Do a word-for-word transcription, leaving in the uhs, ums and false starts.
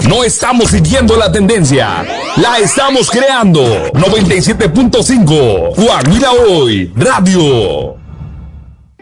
No estamos siguiendo la tendencia, la estamos creando. noventa y siete punto cinco, Guajira Hoy, Radio.